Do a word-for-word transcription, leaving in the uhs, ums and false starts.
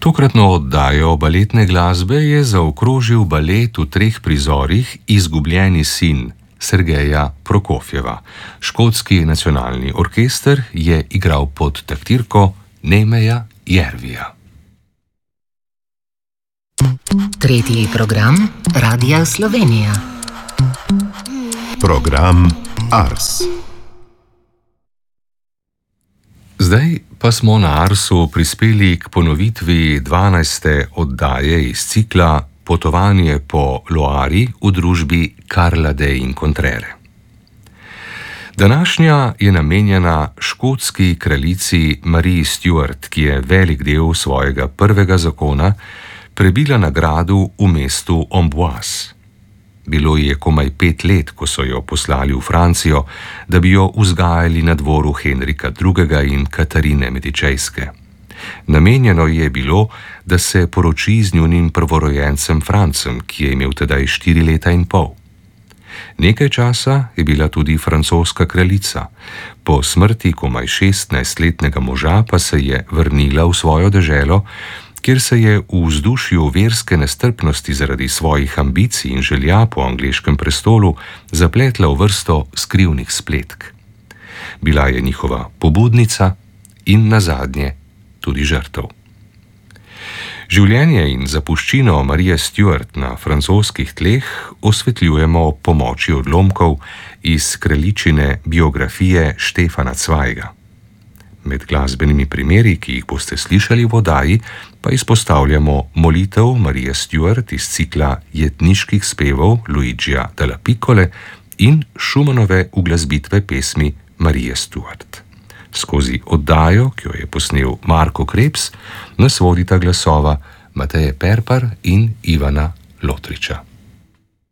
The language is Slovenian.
Tokratno oddajo baletne glasbe je zaokrožil balet v treh prizorih Izgubljeni sin Sergeja Prokofjeva. Škotski nacionalni orkester je igral pod taktirko Nemeja Jervija. Tretji program Radia Slovenija. Program Ars. Zdaj pa smo na Arsu prispeli k ponovitvi dvanajste oddaje iz cikla Potovanje po Loari v družbi Carla de Incontrere. Današnja je namenjena škotski kraljici Mariji Stuart, ki je velik del svojega prvega zakona prebila na gradu v mestu Amboise. Bilo ji je komaj pet let, ko so jo poslali v Francijo, da bi jo vzgajali na dvoru Henrika drugega in Katarine Medičejske. Namenjeno ji je bilo, da se poroči z njunim prvorojencem Francem, ki je imel tedaj štiri leta in pol. Nekaj časa je bila tudi francoska kraljica. Po smrti komaj šestnajstletnega moža pa se je vrnila v svojo deželo, kjer se je v vzdušju verske nestrpnosti zaradi svojih ambicij in želja po angleškem prestolu zapletla v vrsto skrivnih spletk. Bila je njihova pobudnica in nazadnje tudi žrtev. Življenje in zapuščino Marije Stuart na francoskih tleh osvetljujemo ob pomoči odlomkov iz kraljičine biografije Štefana Cvajga. Med glasbenimi primeri, ki jih boste slišali v oddaji, pa izpostavljamo molitev Marije Stuart iz cikla jetniških spevov Luigija della Piccole in Schumannove uglasbitve pesmi Marije Stuart. Skozi oddajo, ki jo je posnel Marko Krebs, nas vodita glasova Mateje Perpar in Ivana Lotriča.